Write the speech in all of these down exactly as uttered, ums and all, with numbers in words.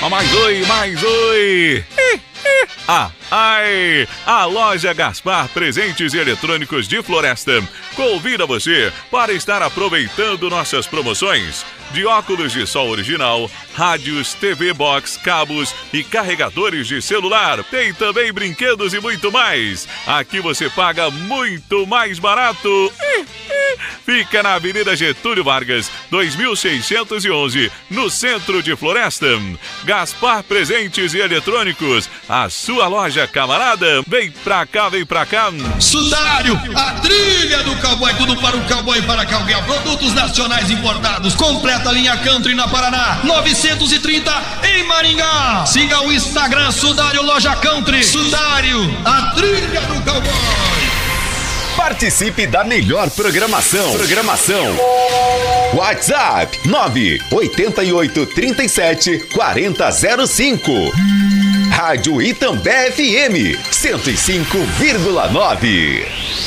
Ah, mais oi, mais oi. Ah, ai! A loja Gaspar Presentes e Eletrônicos de Floresta convida você para estar aproveitando nossas promoções de óculos de sol original, rádios, T V Box, cabos e carregadores de celular. Tem também brinquedos e muito mais. Aqui você paga muito mais barato. Fica na Avenida Getúlio Vargas, dois mil seiscentos e onze, no centro de Floresta. Gaspar Presentes e Eletrônicos, a sua loja, camarada. Vem pra cá, vem pra cá. Sudário, a trilha do cowboy, tudo para o cowboy e para cowgirl. Produtos nacionais importados, completa a linha Country na Paraná, novecentos e trinta em Maringá. Siga o Instagram Sudário Loja Country. Sudário, a trilha do cowboy. Participe da melhor programação. Programação. WhatsApp nove oito oito, três sete, quatro zero zero cinco. Rádio Itambé F M cento e cinco vírgula nove.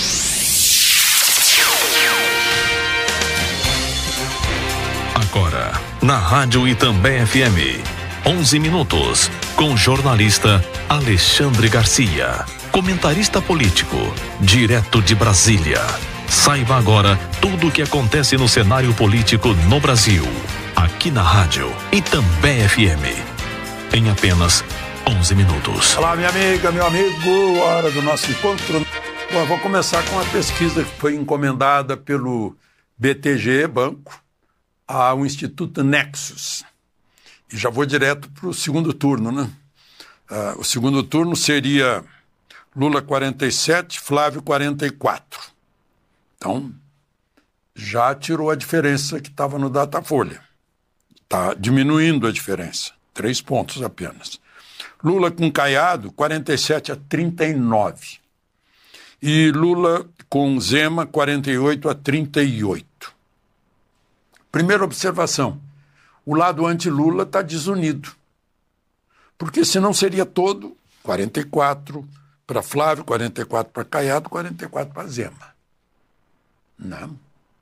Agora, na Rádio Itambé F M, onze minutos, com jornalista Alexandre Garcia. Comentarista político, direto de Brasília. Saiba agora tudo o que acontece no cenário político no Brasil. Aqui na Rádio Itambé F M. Em apenas onze minutos. Olá, minha amiga, meu amigo. Hora do nosso encontro. Bom, eu vou começar com uma pesquisa que foi encomendada pelo B T G Banco ao Instituto Nexus. E já vou direto para o segundo turno, né? Uh, o segundo turno seria Lula quarenta e sete, Flávio quarenta e quatro. Então, já tirou a diferença que estava no Datafolha. Está diminuindo a diferença. Três pontos apenas. Lula com Caiado, quarenta e sete a trinta e nove. E Lula com Zema, quarenta e oito a trinta e oito. Primeira observação. O lado anti-Lula está desunido. Porque senão seria todo quarenta e quatro para Flávio, quarenta e quatro para Caiado, quarenta e quatro para Zema. Não.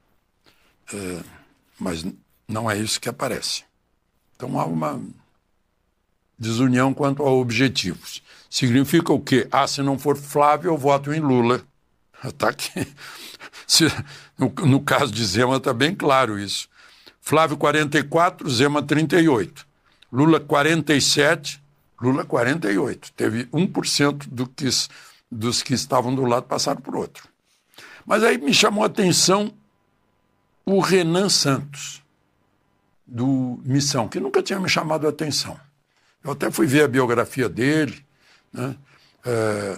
É, mas não é isso que aparece. Então há uma desunião quanto a objetivos. Significa o quê? Ah, se não for Flávio, eu voto em Lula. Tá aqui. Se, no, no caso de Zema está bem claro isso. Flávio quarenta e quatro, Zema trinta e oito. Lula quarenta e sete, Lula quarenta e oito. Teve um por cento do que, dos que estavam do lado passaram por outro. Mas aí me chamou a atenção o Renan Santos, do Missão, que nunca tinha me chamado a atenção. Eu até fui ver a biografia dele, né? É,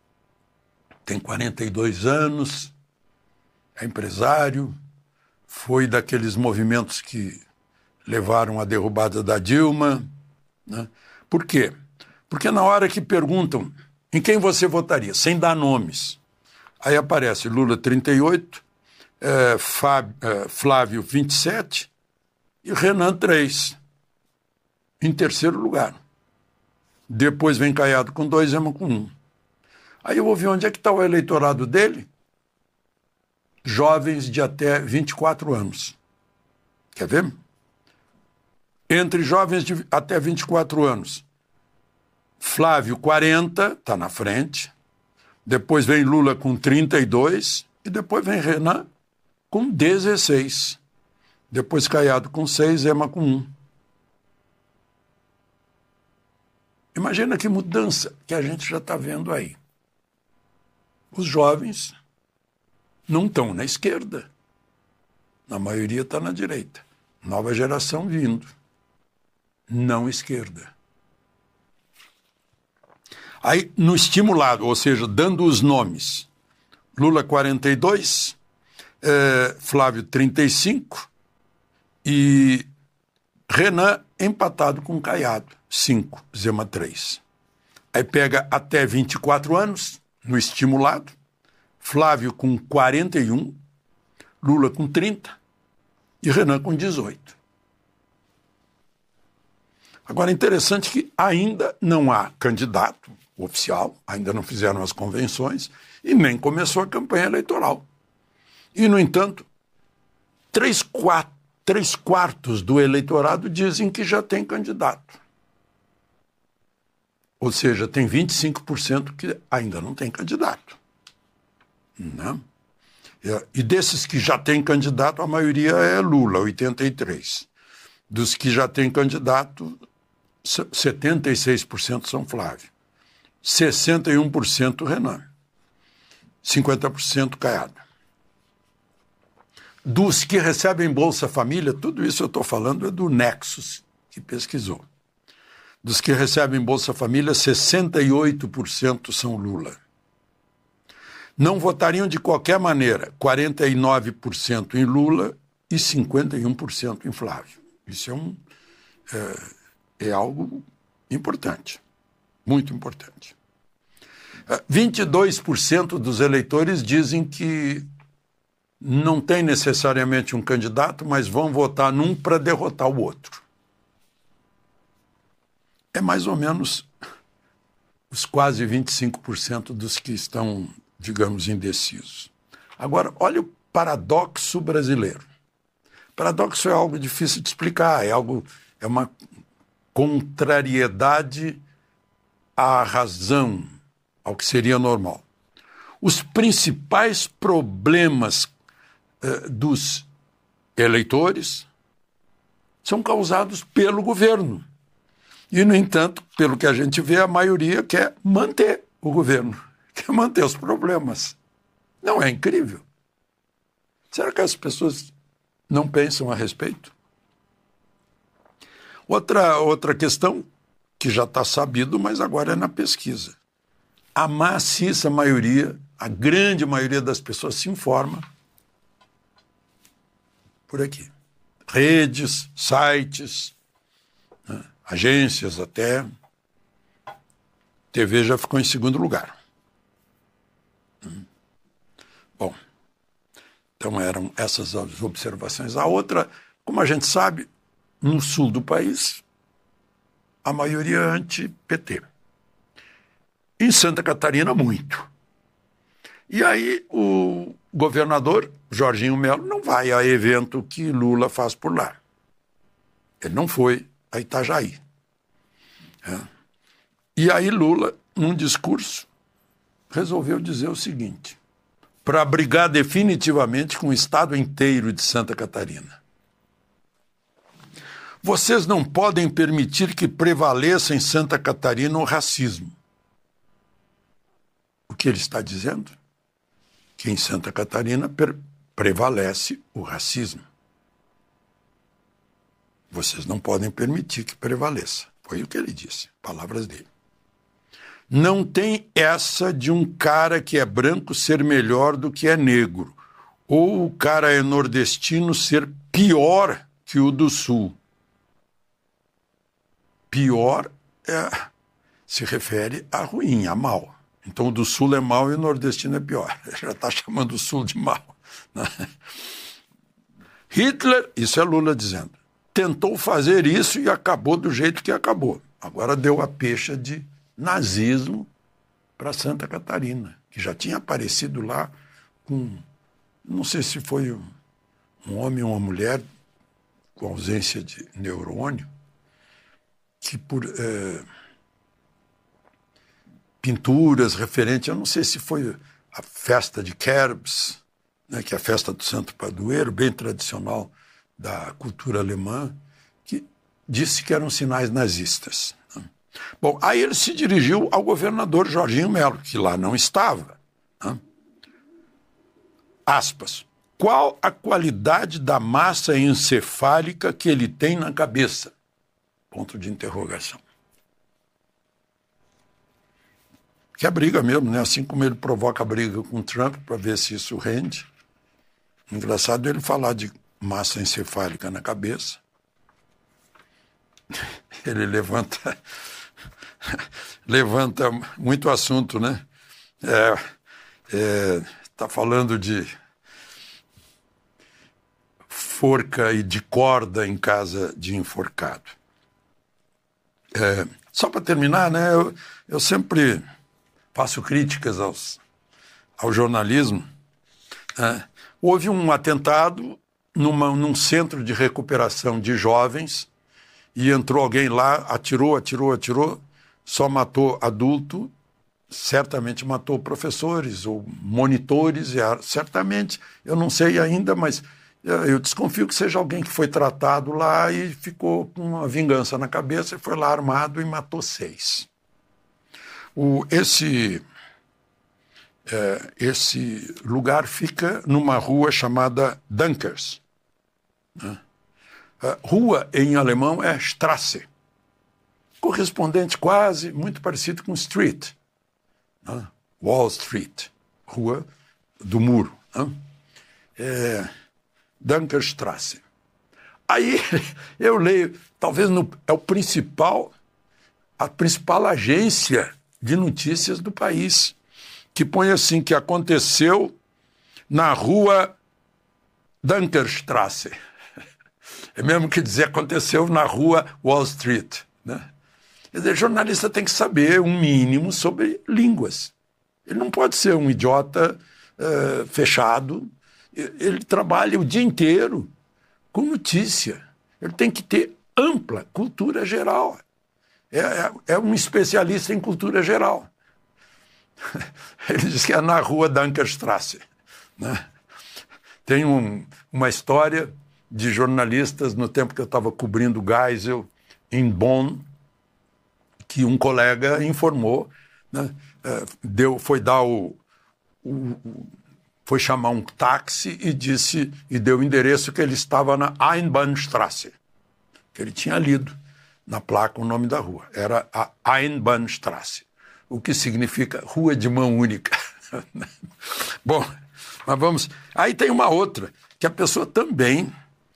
tem quarenta e dois anos, é empresário, foi daqueles movimentos que levaram à derrubada da Dilma, né? Por quê? Porque na hora que perguntam em quem você votaria, sem dar nomes, aí aparece Lula trinta e oito, é, Fábio, é, Flávio vinte e sete e Renan três, em terceiro lugar. Depois vem Caiado com dois, Zema com um. Aí eu vou ver onde é que está o eleitorado dele. Jovens de até vinte e quatro anos. Quer ver? Entre jovens de até vinte e quatro anos, Flávio, quarenta, está na frente. Depois vem Lula com trinta e dois. E depois vem Renan com dezesseis. Depois Caiado com seis, Zema com um. Imagina que mudança que a gente já está vendo aí. Os jovens não estão na esquerda. A maioria está na direita. Nova geração vindo. Não esquerda. Aí, no estimulado, ou seja, dando os nomes, Lula quarenta e dois, eh, Flávio trinta e cinco e Renan empatado com Caiado, cinco, Zema três. Aí pega até vinte e quatro anos, no estimulado, Flávio com quarenta e um, Lula com trinta e Renan com dezoito. Agora, é interessante que ainda não há candidato oficial, ainda não fizeram as convenções e nem começou a campanha eleitoral. E, no entanto, três, quatro, três quartos do eleitorado dizem que já tem candidato. Ou seja, tem vinte e cinco por cento que ainda não tem candidato. Não? E desses que já têm candidato, a maioria é Lula, oitenta e três por cento. Dos que já têm candidato, setenta e seis por cento são Flávio. sessenta e um por cento Renan. cinquenta por cento Caiado. Dos que recebem Bolsa Família, tudo isso eu estou falando é do Nexus, que pesquisou. Dos que recebem Bolsa Família, sessenta e oito por cento são Lula. Não votariam de qualquer maneira, quarenta e nove por cento em Lula e cinquenta e um por cento em Flávio. Isso é, um, é, é algo importante, muito importante. vinte e dois por cento dos eleitores dizem que não tem necessariamente um candidato, mas vão votar num para derrotar o outro. É mais ou menos os quase vinte e cinco por cento dos que estão, digamos, indecisos. Agora, olha o paradoxo brasileiro. Paradoxo é algo difícil de explicar, é algo, é uma contrariedade à razão, ao que seria normal. Os principais problemas eh, dos eleitores são causados pelo governo. E, no entanto, pelo que a gente vê, a maioria quer manter o governo, quer manter os problemas. Não é incrível? Será que as pessoas não pensam a respeito? Outra, outra questão que já está sabido, mas agora é na pesquisa. A maciça maioria, a grande maioria das pessoas se informa por aqui. Redes, sites, né, agências até. T V já ficou em segundo lugar. Bom, então eram essas as observações. A outra, como a gente sabe, no sul do país, a maioria é anti-P T. Em Santa Catarina, muito. E aí o governador, Jorginho Melo, não vai a evento que Lula faz por lá. Ele não foi a Itajaí. É. E aí Lula, num discurso, resolveu dizer o seguinte: para brigar definitivamente com o estado inteiro de Santa Catarina. Vocês não podem permitir que prevaleça em Santa Catarina o racismo. O que ele está dizendo? Que em Santa Catarina prevalece o racismo. Vocês não podem permitir que prevaleça. Foi o que ele disse, palavras dele. Não tem essa de um cara que é branco ser melhor do que é negro, ou o cara é nordestino ser pior que o do sul. Pior é, se refere a ruim, a mal. Então o do sul é mal e o nordestino é pior. Ele já está chamando o sul de mal. Né? Hitler, isso é Lula dizendo, tentou fazer isso e acabou do jeito que acabou. Agora deu a pecha de nazismo para Santa Catarina, que já tinha aparecido lá com, não sei se foi um, um homem ou uma mulher com ausência de neurônio, que por é, pinturas referentes, eu não sei se foi a festa de Kerbs, né, que é a festa do Santo Padroeiro, bem tradicional da cultura alemã, que disse que eram sinais nazistas. Bom, aí ele se dirigiu ao governador Jorginho Melo, que lá não estava. Né? Aspas. Qual a qualidade da massa encefálica que ele tem na cabeça? Ponto de interrogação. Que é briga mesmo, né? Assim como ele provoca a briga com Trump para ver se isso rende. Engraçado ele falar de massa encefálica na cabeça. Ele levanta... levanta muito assunto, né? É, é, tá falando de forca e de corda em casa de enforcado. É, só para terminar, né? Eu, eu sempre faço críticas aos, ao jornalismo. É, houve um atentado numa, num centro de recuperação de jovens e entrou alguém lá, atirou, atirou, atirou. só matou adulto, certamente matou professores ou monitores, certamente, eu não sei ainda, mas eu desconfio que seja alguém que foi tratado lá e ficou com uma vingança na cabeça e foi lá armado e matou seis. O, esse, é, esse lugar fica numa rua chamada Dunkers. Né? A rua em alemão é Straße, correspondente quase, muito parecido com street. Né? Wall Street, rua do muro. Né? É, Dunkerstrasse. Aí eu leio, talvez no, é o principal, a principal agência de notícias do país, que põe assim, que aconteceu na rua Dunkerstrasse. É mesmo que dizer, aconteceu na rua Wall Street. Né? Quer dizer, jornalista tem que saber um mínimo sobre línguas. Ele não pode ser um idiota uh, fechado. Ele trabalha o dia inteiro com notícia. Ele tem que ter ampla cultura geral. É, é, é um especialista em cultura geral. Ele diz que é na rua Dunkerstrasse. Né? Tem um, uma história de jornalistas no tempo que eu estava cobrindo Geisel em Bonn, que um colega informou, né? Deu, foi dar o, o foi chamar um táxi e disse e deu o endereço que ele estava na Einbahnstraße, que ele tinha lido na placa o nome da rua. Era a Einbahnstraße, o que significa rua de mão única. Bom, mas vamos... Aí tem uma outra, que a pessoa também,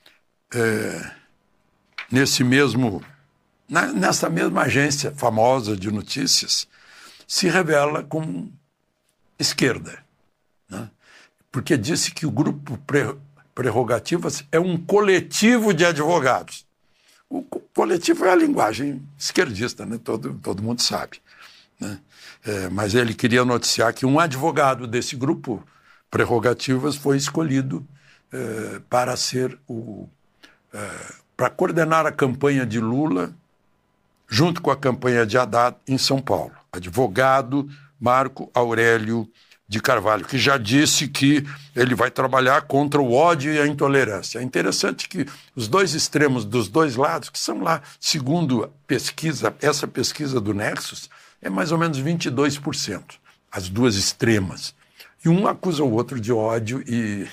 é, nesse mesmo, na, nessa mesma agência famosa de notícias, se revela como esquerda, né? Porque disse que o grupo Prerrogativas é um coletivo de advogados. O coletivo é a linguagem esquerdista, né? todo, todo mundo sabe. Né? É, mas ele queria noticiar que um advogado desse grupo Prerrogativas foi escolhido é, para ser o é, para coordenar a campanha de Lula junto com a campanha de Haddad em São Paulo. Advogado Marco Aurélio de Carvalho, que já disse que ele vai trabalhar contra o ódio e a intolerância. É interessante que os dois extremos dos dois lados, que são lá, segundo a pesquisa, essa pesquisa do Nexus, é mais ou menos vinte e dois por cento, as duas extremas. E um acusa o outro de ódio e,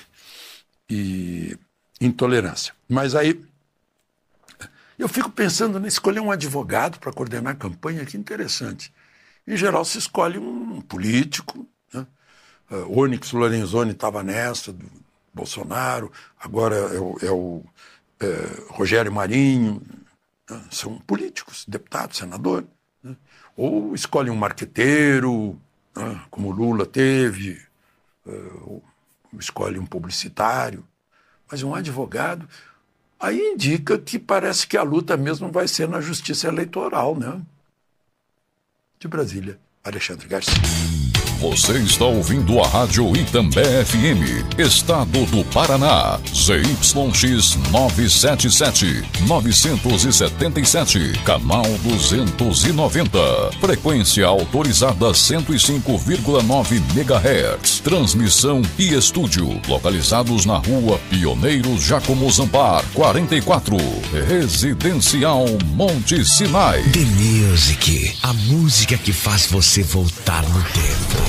e intolerância. Mas aí, eu fico pensando em escolher um advogado para coordenar a campanha, que interessante. Em geral, se escolhe um político, né? Uh, Onyx Lorenzoni estava nessa, do Bolsonaro, agora é o, é o é, Rogério Marinho, né? São políticos, deputado, senador. Né? Ou escolhe um marqueteiro, né? Como o Lula teve, uh, ou escolhe um publicitário, mas um advogado, aí indica que parece que a luta mesmo vai ser na justiça eleitoral, né? De Brasília, Alexandre Garcia. Você está ouvindo a Rádio Itambé F M, Estado do Paraná, Z Y X novecentos e setenta e sete, novecentos e setenta e sete, canal duzentos e noventa, frequência autorizada cento e cinco vírgula nove megahertz, transmissão e estúdio, localizados na rua Pioneiros Giacomo Zampar, quarenta e quatro, Residencial Monte Sinai. The Music, a música que faz você voltar no tempo.